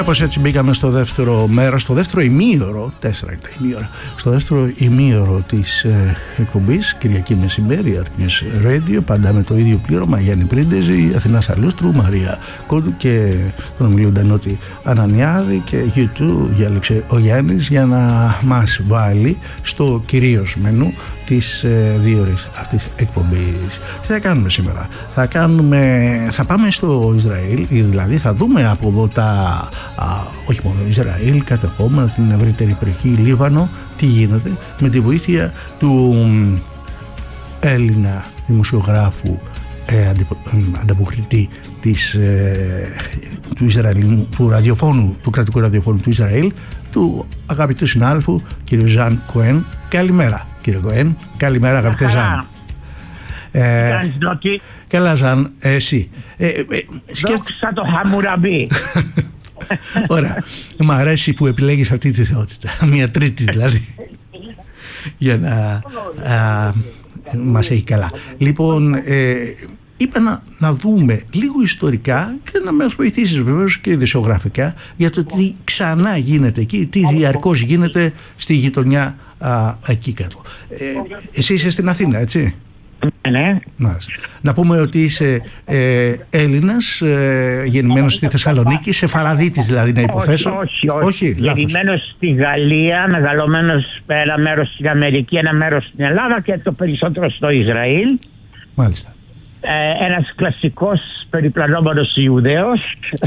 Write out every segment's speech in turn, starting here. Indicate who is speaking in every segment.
Speaker 1: Κάπως έτσι μπήκαμε στο δεύτερο μέρος, στο δεύτερο ημίωρο, 4 είναι τα ημίωρα, στο δεύτερο ημίωρο της εκπομπής, Κυριακή μεσημέρι, Artemis Radio, πάντα με το ίδιο πλήρωμα, Γιάννη Πρίντεζη, Αθηνά Σαλούστρου, Μαρία Κόντου και τον ομιλούν Ντανώτη Ανανιάδη και YouTube διάλεξε ο Γιάννης για να μας βάλει στο κυρίως μενού της 2 ώρες αυτής της εκπομπής. Τι θα κάνουμε σήμερα? Θα πάμε στο Ισραήλ, δηλαδή θα δούμε από εδώ όχι μόνο Ισραήλ, κατεχόμενα, την ευρύτερη περιοχή, Λίβανο, τι γίνεται με τη βοήθεια του Έλληνα δημοσιογράφου, ανταποκριτή του ραδιοφώνου, του κρατικού ραδιοφώνου του Ισραήλ, του αγαπητού συνάδελφου κ. Ζαν Κοέν. Καλημέρα κύριε Κοέν. Καλημέρα αγαπητέ Ζαν. Καλά Ζαν, εσύ.
Speaker 2: Δόξα το Χαμουραμπί.
Speaker 1: Ωραία, μου αρέσει που επιλέγεις αυτή τη θεότητα, μια τρίτη δηλαδή, για να μας έχει καλά. Λοιπόν, είπα να δούμε λίγο ιστορικά και να μας βοηθήσεις βεβαίως και ειδησιογραφικά για το τι ξανά γίνεται εκεί, τι διαρκώς γίνεται στη γειτονιά εκεί κάτω. Εσύ είσαι στην Αθήνα, έτσι?
Speaker 2: Ναι.
Speaker 1: Να πούμε ότι είσαι Έλληνας, γεννημένος στη Θεσσαλονίκη, Σεφαραδίτης δηλαδή, να υποθέσω.
Speaker 2: Όχι. Γεννημένος στη Γαλλία, μεγαλωμένος ένα μέρος στην Αμερική, ένα μέρος στην Ελλάδα και το περισσότερο στο Ισραήλ.
Speaker 1: Μάλιστα.
Speaker 2: Ένας κλασικός περιπλανόμενος Ιουδαίος.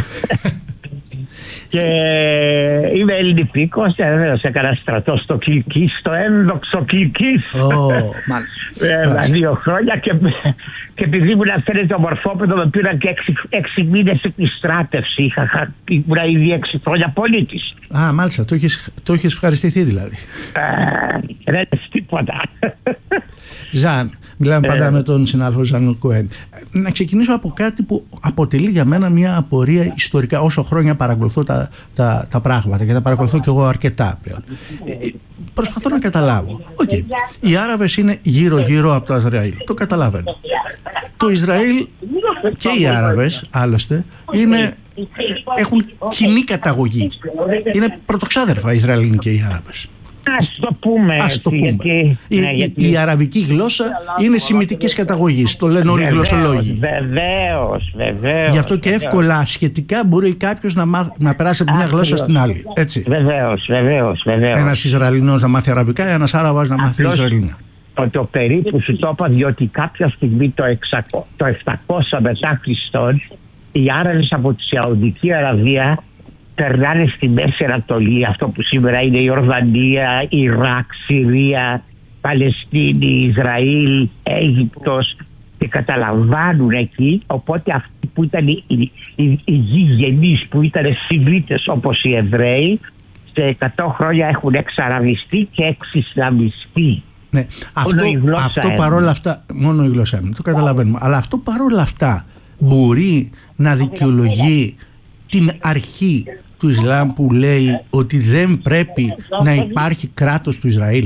Speaker 2: Και είμαι ελληνιπίκος, έκανα στρατό στο Κιλκής, στο ένδοξο Κιλκής.
Speaker 1: Μάλιστα.
Speaker 2: 2 χρόνια και επειδή ήμουν φαίνεται ομορφόπεδο, με πήραν και 6 μήνες επιστράτευση. Ήμουν ήδη 6 χρόνια πολίτης.
Speaker 1: Μάλιστα, το έχεις ευχαριστηθεί δηλαδή.
Speaker 2: Δεν είναι τίποτα.
Speaker 1: Ζαν, μιλάμε πάντα με τον συνάδελφο Ζαν Κοέν. Να ξεκινήσω από κάτι που αποτελεί για μένα μια απορία ιστορικά, όσο χρόνια παρακολουθώ τα πράγματα και τα παρακολουθώ και εγώ αρκετά πλέον. Προσπαθώ να καταλάβω. Οι Άραβες είναι γύρω-γύρω από το Ισραήλ. Το καταλαβαίνω. Το Ισραήλ και οι Άραβες, άλλωστε, έχουν κοινή καταγωγή. Είναι πρωτοξάδερφα οι Ισραηλοί και οι Άραβες.
Speaker 2: Ας το πούμε.
Speaker 1: Η αραβική γλώσσα είναι σημιτικής καταγωγής. Το λένε όλοι οι γλωσσολόγοι.
Speaker 2: Βεβαίως.
Speaker 1: Γι' αυτό και εύκολα σχετικά μπορεί κάποιος να περάσει από μια γλώσσα στην άλλη. Έτσι.
Speaker 2: Βεβαίως.
Speaker 1: Ένας Ισραηλινός να μάθει αραβικά, ένας Άραβας να μάθει Ισραηλινά.
Speaker 2: Το περίπου σου το είπα, διότι κάποια στιγμή το 700 μετά Χριστόν οι Άραβες από τη Σαουδική Αραβία περνάνε στη Μέση Ανατολή, αυτό που σήμερα είναι η Ορδανία, Ιράκ, Συρία, Παλαιστίνη, Ισραήλ, Αίγυπτος, και καταλαμβάνουν εκεί. Οπότε αυτοί που ήταν οι γηγενείς, που ήταν Σιμίτες όπως οι Εβραίοι, σε 100 χρόνια έχουν εξαραβιστεί και εξισλαμιστεί.
Speaker 1: Ναι, αυτό παρόλα αυτά, μόνο η γλώσσα μου, το καταλαβαίνουμε, αλλά αυτό παρόλα αυτά μπορεί να δικαιολογεί την αρχή του Ισλάμ που λέει ότι δεν πρέπει να υπάρχει κράτος του Ισραήλ?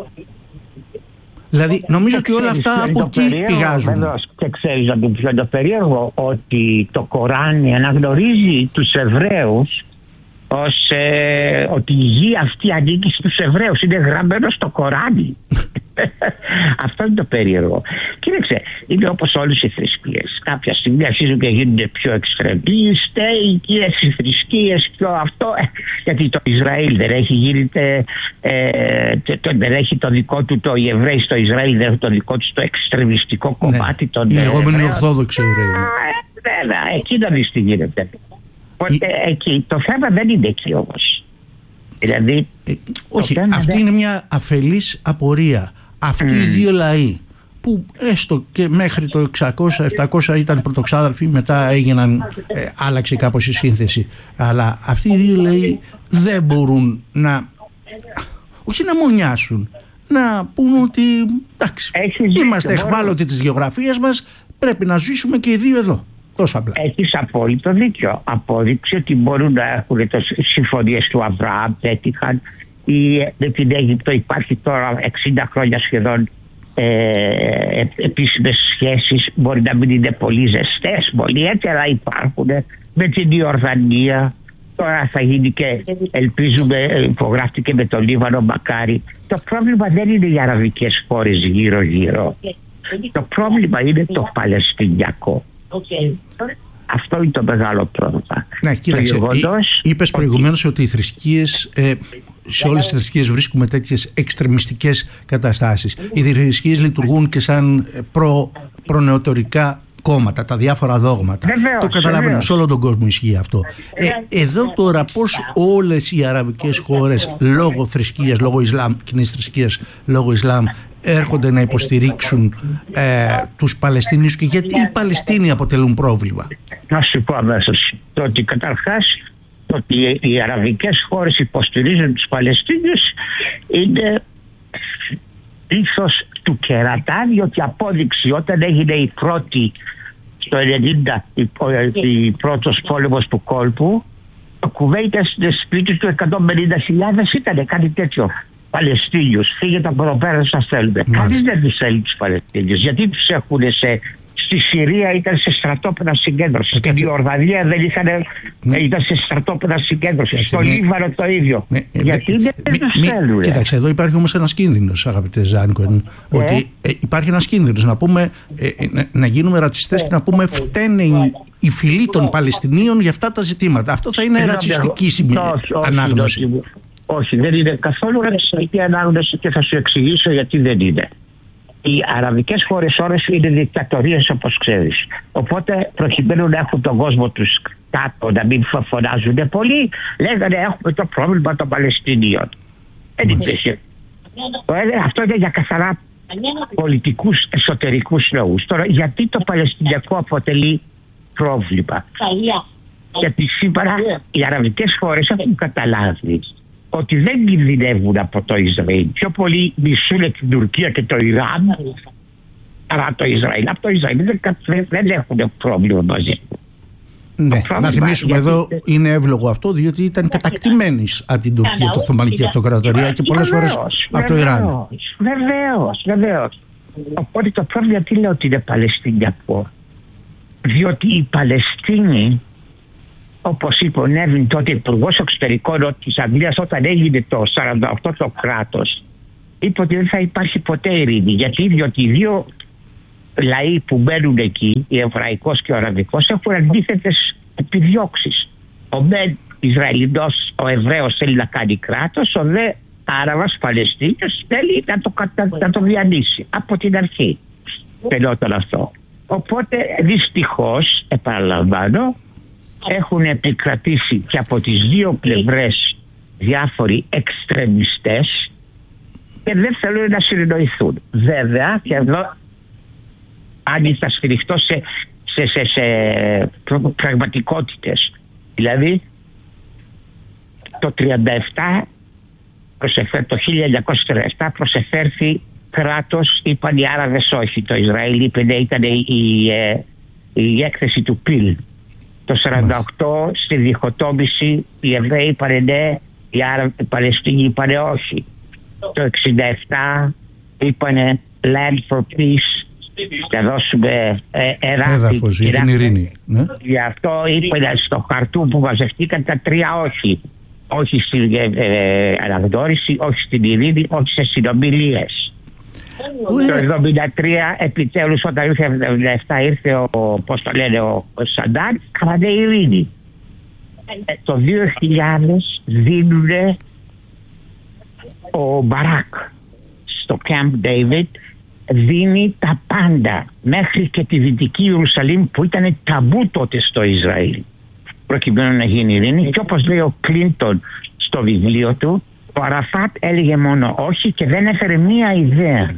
Speaker 1: Δηλαδή νομίζω ότι όλα αυτά από εκεί πηγάζουν.
Speaker 2: Και ξέρεις να το πιο το περίεργο, ότι το Κοράνι αναγνωρίζει τους Εβραίους ως ότι η γη αυτή ανήκει στους Εβραίους. Είναι γραμμένο στο Κοράνι. Αυτό είναι το περίεργο. Κοίταξε, είναι όπως όλες οι θρησκείες. Κάποια στιγμή αρχίζουν και γίνονται πιο εξτρεμιστικές οι θρησκείες, πιο αυτό. Γιατί το Ισραήλ δεν έχει γίνει, δεν έχει το δικό του, οι Εβραίοι στο Ισραήλ δεν έχουν το δικό του το εξτρεμιστικό κομμάτι των
Speaker 1: Εβραίων. Οι λεγόμενοι Ορθόδοξοι Εβραίοι.
Speaker 2: Βέβαια, εκεί να δεις τι γίνεται. Εκεί. Το θέμα δεν είναι εκεί όμως. Δηλαδή,
Speaker 1: όχι, αυτή είναι μια αφελής απορία. Αυτοί οι δύο λαοί που έστω και μέχρι το 600-700 ήταν πρωτοξάδελφοι, μετά άλλαξε κάπως η σύνθεση, αλλά αυτοί οι δύο λαοί δεν μπορούν όχι να μονιάσουν, να πούν ότι εντάξει, είμαστε εχμάλωτοι της γεωγραφίας μας, πρέπει να ζήσουμε και οι δύο εδώ.
Speaker 2: Έχεις απόλυτο δίκιο. Απόδειξε ότι μπορούν να έχουν συμφωνίες του Αβραάμ, πέτυχαν. Με την Αίγυπτο υπάρχει τώρα 60 χρόνια σχεδόν επίσημες σχέσεις. Μπορεί να μην είναι πολύ ζεστές, πολύ έτσι, αλλά υπάρχουν. Με την Ιορδανία, Τώρα θα γίνει και ελπίζουμε, υπογράφτηκε με το Λίβανο, μακάρι. Το πρόβλημα δεν είναι οι αραβικές χώρες γύρω-γύρω. Το πρόβλημα είναι το Παλαιστινιακό. Αυτό είναι το μεγάλο πρόβλημα.
Speaker 1: Ναι, κοίταξε, είπες προηγουμένως ότι οι θρησκείες, σε όλες τις θρησκείες βρίσκουμε τέτοιες εξτρεμιστικές καταστάσεις. Οι θρησκείες λειτουργούν και σαν προνεωτορικά κόμματα, τα διάφορα δόγματα.
Speaker 2: Βεβαίως,
Speaker 1: το καταλαβαίνουμε, σε όλο τον κόσμο ισχύει αυτό. Εδώ τώρα πώς όλες οι αραβικές χώρες λόγω θρησκείας, λόγω Ισλάμ, κοινής θρησκείας, λόγω Ισλάμ, έρχονται να υποστηρίξουν τους Παλαιστίνιους, και γιατί οι Παλαιστίνοι αποτελούν πρόβλημα?
Speaker 2: Να σου πω αμέσως το ότι καταρχάς ότι οι αραβικές χώρες υποστηρίζουν τους Παλαιστίνιους είναι ήθος του κερατά, διότι απόδειξη όταν έγινε η πρώτη στο 90 η πρώτος πόλεμος του κόλπου, το Κουβέιτ στην σπίτι του 150.000 ήταν κάτι τέτοιο Παλαιστίνιους. Φύγετε από εδώ πέρα, σας θέλουμε. Κανείς δεν τους θέλει τους Παλαιστίνιους. Γιατί τους έχουν στη Συρία ήταν σε στρατόπεδα συγκέντρωση. Στην Ιορδανία δεν ήταν σε στρατόπεδα συγκέντρωση. Στο Λίβανο το ίδιο. Γιατί δεν τους θέλουν.
Speaker 1: Κοίταξε, εδώ υπάρχει όμως ένας κίνδυνος, αγαπητέ Ζάνκο, ότι υπάρχει ένας κίνδυνος να πούμε, να γίνουμε ρατσιστές και να πούμε φταίνε οι φιλοί των Παλαιστινίων για αυτά τα ζητήματα. Αυτό θα είναι ρατσιστική ανάγνωση.
Speaker 2: Όχι, δεν είναι καθόλου ρατσιστική ανάγνωση και θα σου εξηγήσω γιατί δεν είναι. Οι αραβικές χώρες ώρες είναι δικτατορίες, όπως ξέρεις. Οπότε προκειμένου να έχουν τον κόσμο τους κάτω, να μην φωνάζουν πολύ, λέγανε έχουμε το πρόβλημα των Παλαιστινίων. Δεν υπήρχε. Αυτό είναι για καθαρά πολιτικούς εσωτερικούς λόγους. Τώρα, γιατί το Παλαιστινιακό αποτελεί πρόβλημα? Γιατί σήμερα οι αραβικές χώρες έχουν καταλάβει ότι δεν κινδυνεύουν από το Ισραήλ. Πιο πολύ μισούν την Τουρκία και το Ιράν παρά το Ισραήλ. Από το Ισραήλ δεν έχουν πρόβλημα μαζί.
Speaker 1: Ναι, να θυμίσουμε εδώ είναι εύλογο αυτό, διότι ήταν κατακτημένοι από την Τουρκία, το Οθωμανική Αυτοκρατορία, και πολλές φορές από το Ιράν.
Speaker 2: Βεβαίως. Οπότε το πρόβλημα τι λέω ότι είναι Παλαιστινιακό? Διότι οι Παλαιστίνοι, όπως είπε ο Νέβιν τότε υπουργός εξωτερικών της Αγγλίας όταν έγινε το 1948 το κράτος, είπε ότι δεν θα υπάρχει ποτέ ειρήνη. Διότι οι δύο λαοί που μένουν εκεί, ο Εβραϊκός και ο Αραβικός, έχουν αντίθετες επιδιώξεις. Ο μεν Ισραηλινός, ο Εβραίος θέλει να κάνει κράτος, ο δε Άραβας Παλαιστίνιος θέλει να το διανύσει από την αρχή. Φαινόταν αυτό. Οπότε δυστυχώς, επαναλαμβάνω, έχουν επικρατήσει και από τις δύο πλευρές διάφοροι εξτρεμιστές και δεν θέλουν να συνεννοηθούν. Βέβαια, και εδώ αν θα σφυριχτώ σε πραγματικότητες. Δηλαδή, το 1947 προσεφέρθη κράτος, είπαν οι Άραβες όχι. Το Ισραήλ είπε ναι, ήταν η έκθεση του Πιλ. Το 1948 στη διχοτόμηση οι Εβραίοι είπαν ναι, οι Παλαιστίνοι είπαν όχι. Το 1967 είπαν land for peace, θα δώσουμε
Speaker 1: έδαφος για την ειρήνη. Ναι.
Speaker 2: Γι' αυτό είπαν στο Χαρτούμ που μαζευτήκαν τα τρία όχι. Όχι στην αναγνώριση, όχι στην ειρήνη, όχι σε συνομιλίες. Το 1973 επιτέλους όταν ήρθε το 1977 ήρθε ο Σαντάρ, κάνανε ειρήνη. Το 2000 δίνουνε ο Μπαράκ στο Camp David, δίνει τα πάντα μέχρι και τη Δυτική Ιερουσαλήμ που ήταν ταμπού τότε στο Ισραήλ προκειμένου να γίνει ειρήνη. Και όπως λέει ο Κλίντον στο βιβλίο του, ο Αραφάτ έλεγε μόνο όχι και δεν έφερε μία ιδέα.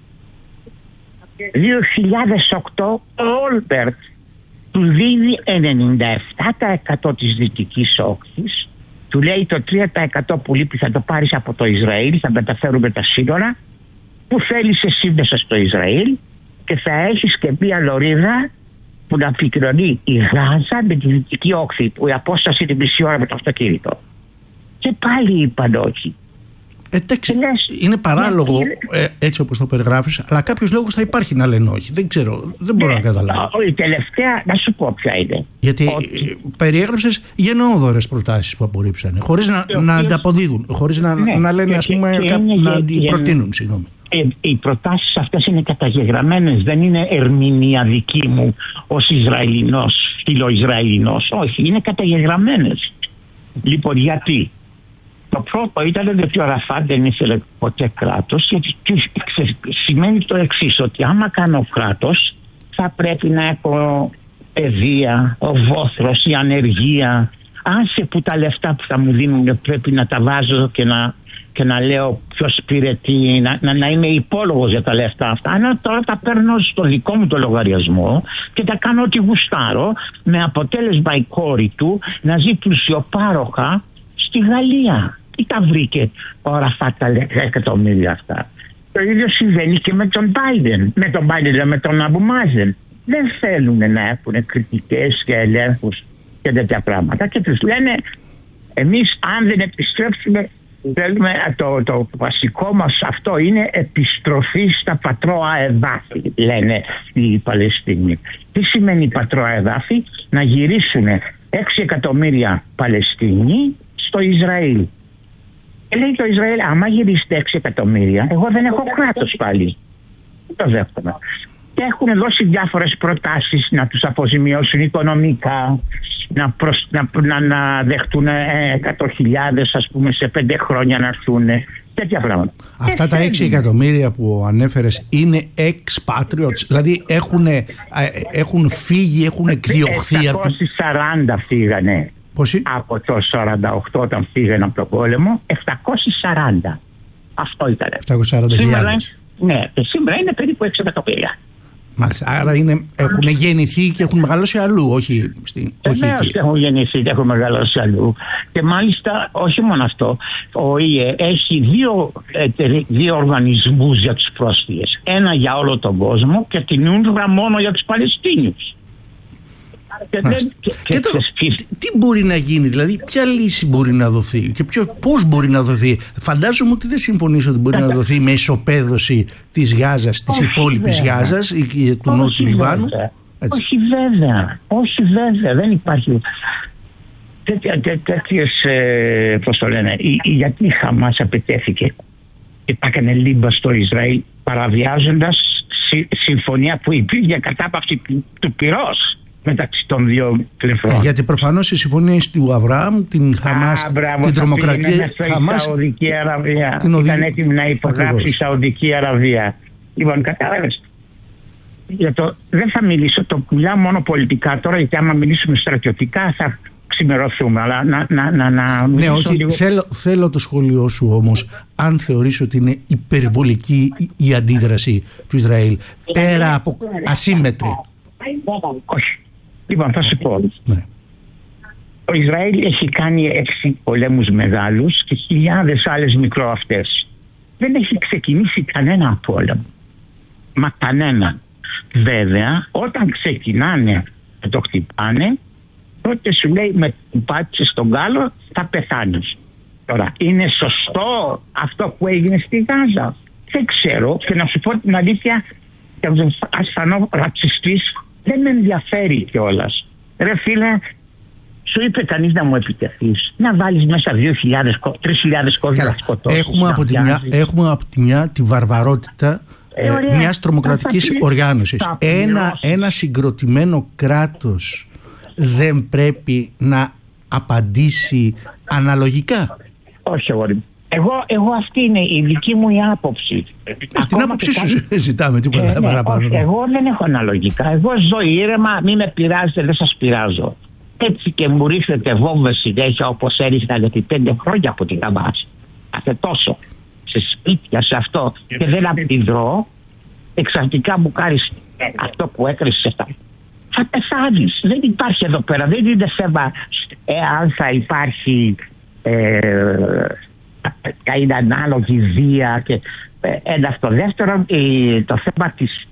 Speaker 2: 2008 ο Όλμπερτ του δίνει 97% της δυτικής όχθης, του λέει το 3% που λείπει θα το πάρεις από το Ισραήλ, θα μεταφέρουμε τα σύνορα, που θέλεις εσύ μέσα στο Ισραήλ, και θα έχεις και μία λωρίδα που να επικοινωνεί η Γάζα με τη δυτική όχθη, που η απόσταση είναι μισή ώρα με το αυτοκίνητο. Και πάλι είπαν όχι.
Speaker 1: Εντάξει, είναι παράλογο έτσι όπως το περιγράφεις, αλλά κάποιος λόγος θα υπάρχει να λένε όχι. Δεν ξέρω, δεν μπορώ να καταλάβω.
Speaker 2: Η τελευταία, να σου πω ποια είναι.
Speaker 1: Γιατί περιέγραψες γενναιόδορες προτάσεις που απορρίψανε, χωρίς να ανταποδίδουν, χωρίς να λένε, ας πούμε, να αντιπροτείνουν, συγγνώμη.
Speaker 2: Οι προτάσεις αυτές είναι καταγεγραμμένες, δεν είναι ερμηνεία δική μου ως Ισραηλινός, φιλοϊσραηλινός. Όχι, είναι καταγεγραμμένες. Λοιπόν, γιατί? Το πρώτο ήταν ότι ο Αραφάτ δεν ήθελε ποτέ κράτος, γιατί σημαίνει το εξής, ότι άμα κάνω κράτος θα πρέπει να έχω παιδεία, ο βόθρος, η ανεργία. Άσε που τα λεφτά που θα μου δίνουν πρέπει να τα βάζω και να λέω ποιος πήρε τι, να είμαι υπόλογος για τα λεφτά αυτά. Αλλά τώρα τα παίρνω στο δικό μου το λογαριασμό και τα κάνω ό,τι γουστάρω, με αποτέλεσμα η κόρη του να ζει πλουσιοπάροχα στη Γαλλία. Τι τα βρήκε ο Αραφάτ τα εκατομμύρια αυτά? Το ίδιο συμβαίνει και με τον Biden. Με τον Αμπουμάζεν. Δεν θέλουν να έχουν κριτικές και ελέγχους και τέτοια πράγματα. Και τους λένε, εμείς αν δεν επιστρέψουμε, θέλουμε, το βασικό μας αυτό είναι επιστροφή στα πατρόα εδάφη, λένε οι Παλαιστίνοι. Τι σημαίνει πατρόα εδάφη? Να γυρίσουν 6 εκατομμύρια Παλαιστίνοι στο Ισραήλ. Και λέει το Ισραήλ, άμα γυρίσετε 6 εκατομμύρια, εγώ δεν έχω κράτος πάλι. Το δέχομαι. Και έχουν δώσει διάφορες προτάσεις να τους αποζημιώσουν οικονομικά, να δεχτούν 100.000 ας πούμε σε 5 χρόνια να έρθουν, τέτοια πράγματα.
Speaker 1: Αυτά τα 6 εκατομμύρια που ανέφερες είναι expatriates, δηλαδή έχουν φύγει, έχουν εκδιωχθεί.
Speaker 2: 740 φύγανε.
Speaker 1: Πόσοι?
Speaker 2: Από το 48 όταν φύγανε από τον πόλεμο, 740. Αυτό ήταν.
Speaker 1: 740.000.
Speaker 2: Ναι, σήμερα είναι περίπου 6 εκατομμύρια.
Speaker 1: Μάλιστα, άρα έχουν γεννηθεί και έχουν μεγαλώσει αλλού, όχι εκεί.
Speaker 2: Έχουν γεννηθεί και έχουν μεγαλώσει αλλού. Και μάλιστα, όχι μόνο αυτό, ο ΙΕ έχει δύο οργανισμούς για τους πρόσφυγες. Ένα για όλο τον κόσμο και την UNRWA μόνο για τους Παλαιστίνιους.
Speaker 1: Και τώρα, τι μπορεί να γίνει, δηλαδή ποια λύση μπορεί να δοθεί και πώς μπορεί να δοθεί? Φαντάζομαι ότι δεν συμφωνείς ότι μπορεί να δοθεί με ισοπαίδωση της Γάζας, της υπόλοιπης Γάζας ή του Νότιου Λιβάνου.
Speaker 2: Όχι βέβαια, δεν υπάρχει τέτοιες, πώς το λένε, γιατί η Χαμάς επιτέθηκε και έκανε λίμπα στο Ισραήλ παραβιάζοντας συμφωνία που υπήρχε κατάπαυση του πυρός μεταξύ των δύο πλευρών.
Speaker 1: Γιατί προφανώς οι συμφωνίες του Αβραάμ, την Χαμάς, την τρομοκρατία Χαμάς,
Speaker 2: η Σαουδική Αραβία ήταν έτοιμη να υπογράψει η Σαουδική Αραβία. Λοιπόν, κατάλαβες. Δεν θα μιλήσω, το μιλάω μόνο πολιτικά τώρα, γιατί άμα μιλήσουμε στρατιωτικά θα ξημερωθούμε, αλλά να
Speaker 1: ναι, όχι, λίγο... θέλω το σχόλιο σου όμως, αν θεωρείς ότι είναι υπερβολική η αντίδραση του Ισραήλ, πέρα από ασύμμετρη.
Speaker 2: Όχι. Λοιπόν, θα σου πω.
Speaker 1: Ναι.
Speaker 2: Το Ισραήλ έχει κάνει 6 πολέμους μεγάλους και χιλιάδες άλλες μικροαυτές. Δεν έχει ξεκινήσει κανένα πόλεμο. Μα κανένα. Βέβαια, όταν ξεκινάνε και το χτυπάνε, τότε σου λέει με την πάτηση στον κάλο θα πεθάνεις. Τώρα, είναι σωστό αυτό που έγινε στη Γάζα? Δεν ξέρω, και να σου πω την αλήθεια, ας φανώ ρατσιστής, δεν με ενδιαφέρει κιόλας. Ρε φίλε, σου είπε κανείς να μου επιτεθείς, να βάλεις μέσα 2.000-3.000 κόσμους να σκοτώσεις.
Speaker 1: Έχουμε από τη μια τη βαρβαρότητα μιας τρομοκρατικής οργάνωσης. Ένα συγκροτημένο κράτος δεν πρέπει να απαντήσει αναλογικά?
Speaker 2: Όχι, αγόρι. Εγώ αυτή είναι η δική μου η άποψη.
Speaker 1: Την άποψή σου ζητάμε, τίποτα παραπάνω.
Speaker 2: Εγώ δεν έχω αναλογικά. Εγώ ζω ήρεμα, μην με πειράζετε, δεν σας πειράζω. Έτσι και μου ρίχνετε βόμβες συνέχεια όπως έριχνα για 5 χρόνια από την Χαμάς. Κάθε τόσο. Σε σπίτια, σε αυτό. Και δεν αντιδρώ. Εξαρτικά μου κάνεις αυτό που έκρινες σε αυτά. Θα πεθάνεις. Δεν υπάρχει εδώ πέρα. Δεν είναι θέμα αν θα υπάρχει είναι ανάλογη βία και ένα αυτό. Δεύτερον, το θέμα της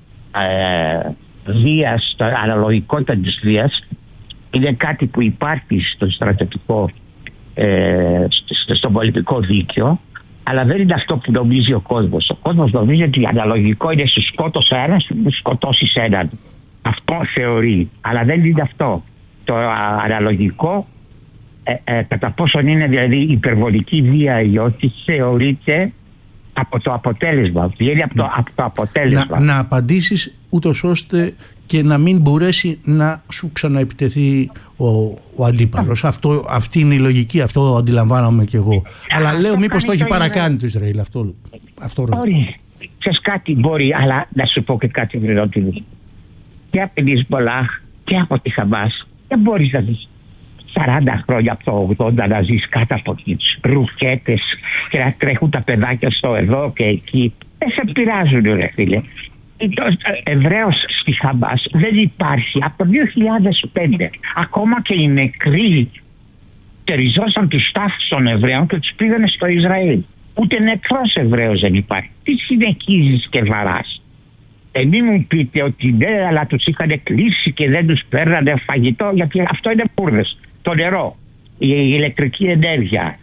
Speaker 2: βίας, το αναλογικότητα της βίας είναι κάτι που υπάρχει στο στρατιωτικό, στο πολιτικό δίκαιο, Αλλά δεν είναι αυτό που νομίζει ο κόσμος. Ο κόσμος νομίζει ότι αναλογικό είναι σου σκότωσε ένας, σου σκοτώσεις έναν. Αυτό θεωρεί. Αλλά δεν είναι αυτό. Το αναλογικό, κατά πόσον είναι δηλαδή υπερβολική βία ή όχι, θεωρείται από το αποτέλεσμα. Βγαίνει από το αποτέλεσμα.
Speaker 1: Να απαντήσεις ούτως ώστε και να μην μπορέσει να σου ξαναεπιτεθεί ο αντίπαλος. Αυτή είναι η λογική, αυτό αντιλαμβάνομαι και εγώ. Αλλά λέω μήπως το έχει παρακάνει το Ισραήλ. Αυτό
Speaker 2: μπορεί. Ξέρεις κάτι, μπορεί, αλλά να σου πω και κάτι βρεδότυπο. Και από την Χεσμολάχ και από τη Χαμάς δεν μπορείς να ζεις 40 χρόνια από το 80 να ζεις κάτω από τις ρουκέτες και να τρέχουν τα παιδάκια στο εδώ και εκεί. Δεν σε πειράζουν, ρε φίλε. Εβραίος στη Χαμάς δεν υπάρχει από το 2005. Ακόμα και οι νεκροί τεριζώσαν τους τάφους των Εβραίων και τους πήγανε στο Ισραήλ. Ούτε νεκρός Εβραίος δεν υπάρχει. Τι συνεχίζεις και βαράς? Μην μου πείτε ότι ναι, αλλά τους είχαν κλείσει και δεν τους παίρνανε φαγητό, γιατί αυτό είναι μπουρδες. Το νερό, η ηλεκτρική ενέργεια,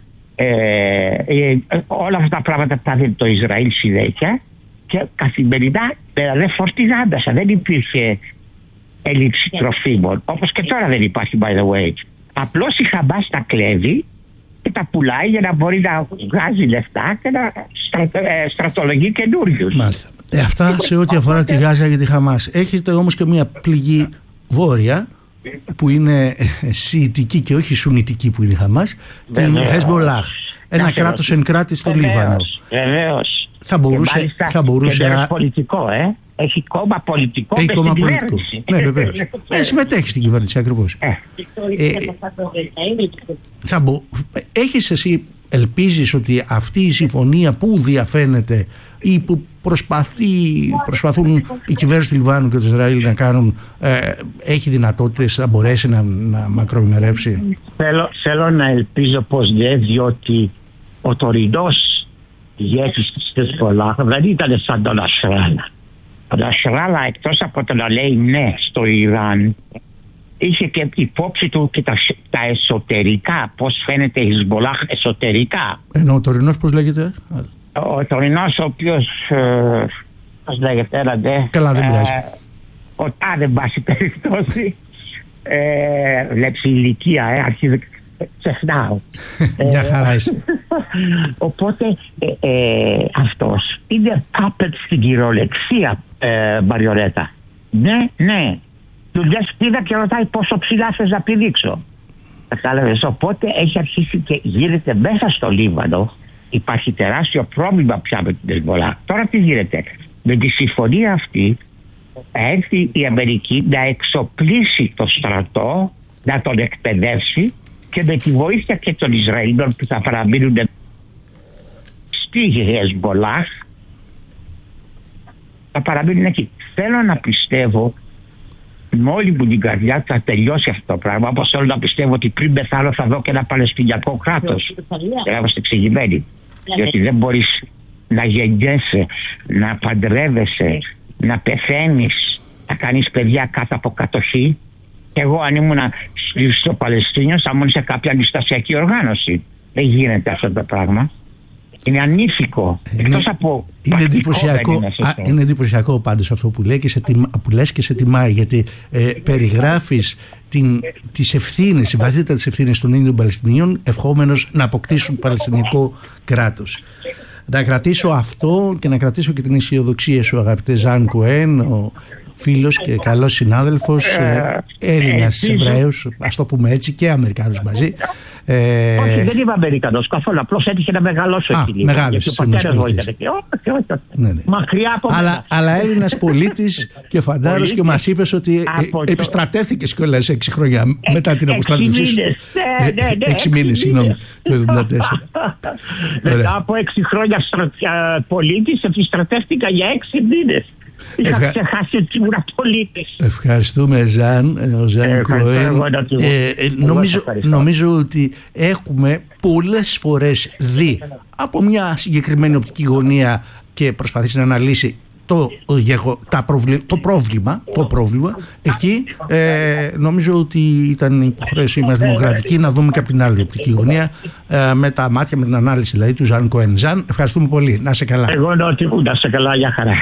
Speaker 2: όλα αυτά τα πράγματα που θα το Ισραήλ συνέχεια και καθημερινά δεν φορτιζάντασαν. Δεν υπήρχε έλλειψη τροφίμων, όπως και τώρα δεν υπάρχει, by the way. Απλώς η Χαμάς τα κλέβει και τα πουλάει για να μπορεί να βγάζει λεφτά και να στρατολογεί καινούριους.
Speaker 1: Μάλιστα. Αυτά σε ό,τι αφορά τη Γάζα και τη Χαμάς. Έχετε όμως και μια πληγή βόρεια που είναι σιητική και όχι σουνιτική που είναι η Χαμάς, την Χεσμολάχ. Ένα κράτος εν κράτη στο Λίβανο.
Speaker 2: Βεβαίως.
Speaker 1: Θα μπορούσε
Speaker 2: και πολιτικό, Έχει κόμμα πολιτικό.
Speaker 1: Έχει κόμμα πολιτικό. Ναι, βεβαίως. Συμμετέχει στην κυβέρνηση ακριβώς. Έχεις εσύ, ελπίζεις ότι αυτή η συμφωνία που διαφαίνεται ή που προσπαθούν η κυβέρνηση του Λιβάνου και του Ισραήλ να κάνουν, έχει δυνατότητες να μπορέσει να μακροημερεύσει?
Speaker 2: Θέλω να ελπίζω πως ναι, διότι ο τωρινός ηγέτης της Χεσμολάχ δεν ήταν σαν τον Νασράλα. Ο Νασράλα, εκτός από το να λέει ναι στο Ιράν, είχε και υπόψη του και τα εσωτερικά, πώς φαίνεται η Χεσμολάχ εσωτερικά.
Speaker 1: Ενώ ο τωρινός πώς λέγεται?
Speaker 2: Ο τωρινός, ο οποίος πώς λέγεται, έλατε.
Speaker 1: Καλά, δεν πειράζει.
Speaker 2: Ο τάδε, εν πάση περιπτώσει, βλέψει ηλικία, αρχίζει, ξεχνάω.
Speaker 1: Μια χαρά είσαι.
Speaker 2: Οπότε αυτός είναι puppet στην κυριολεξία, Μαριολέτα. Ναι. Του λες πήγα και ρωτάει πόσο ψηλά θες να πηδήξω. Κατάλαβες, οπότε έχει αρχίσει και γίνεται μέσα στο Λίβανο. Υπάρχει τεράστιο πρόβλημα πια με την Χεσμολάχ. Τώρα τι γίνεται? Με τη συμφωνία αυτή έρθει η Αμερική να εξοπλίσει το στρατό, να τον εκπαιδεύσει και με τη βοήθεια και των Ισραηλών που θα παραμείνουν στη Χεσμολάχ θα παραμείνουν εκεί. Θέλω να πιστεύω με όλη μου την καρδιά θα τελειώσει αυτό το πράγμα, όπως θέλω να πιστεύω ότι πριν πεθάνω θα δω και ένα παλαιστινιακό κράτος. Και να είμαστε εξηγημένοι. Διότι δεν μπορείς να γεννιέσαι, να παντρεύεσαι, να πεθαίνεις, να κάνεις παιδιά κάτω από κατοχή. Εγώ αν ήμουν στο Παλαιστίνιο θα ήμουν σε κάποια αντιστασιακή οργάνωση. Δεν γίνεται αυτό το πράγμα. Είναι ανήθικο. Εκτός από
Speaker 1: είναι εντυπωσιακό πάντως αυτό που λες και σε τιμάει, γιατί περιγράφεις τις ευθύνες, η βαθύτητα της ευθύνης των ίδιων Παλαιστινίων, ευχόμενος να αποκτήσουν παλαιστινικό κράτος. Να κρατήσω αυτό και να κρατήσω και την αισιοδοξία σου, αγαπητέ Ζαν Κοέν, ο φίλος και καλός συνάδελφος, Έλληνας Εβραίος, ας το πούμε έτσι, και Αμερικάνος μαζί.
Speaker 2: Όχι, δεν είμαι Αμερικανός καθόλου, απλώς έτυχε να μεγαλώσω εκεί.
Speaker 1: Μεγάλωσες.
Speaker 2: Μακριά από μένα.
Speaker 1: Αλλά Έλληνας πολίτης και φαντάρος, και μας είπες ότι επιστρατεύτηκες κιόλας 6 χρόνια μετά την αποστράτευσή σου. 6 μήνες, συγγνώμη, το 1974.
Speaker 2: Μετά από 6 χρόνια πολίτης επιστρατεύτηκα για 6 μήνες. Είχα ξεχάσει ότι ήμουν πολίτης.
Speaker 1: Ευχαριστούμε Ζαν, ο Ζαν Κοέν. Νομίζω ότι έχουμε πολλές φορές δει από μια συγκεκριμένη οπτική γωνία και προσπαθήσει να αναλύσει το πρόβλημα εκεί νομίζω ότι ήταν η υποχρέωσή μας δημοκρατική να δούμε και από την άλλη οπτική γωνία, με τα μάτια, με την ανάλυση δηλαδή του Ζαν Κοέν. Ζαν, ευχαριστούμε πολύ, να σε καλά.
Speaker 2: Εγώ να σε καλά, για χαρά.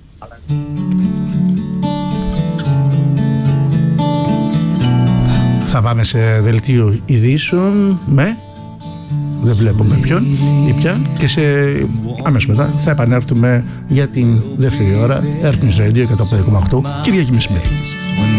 Speaker 1: Θα πάμε σε δελτίο ειδήσεων με... δεν βλέπουμε ποιον ή ποια, και αμέσως μετά θα επανέλθουμε για την δεύτερη ώρα Earth News Radio 105,8 Κυριακή μεσημέρι.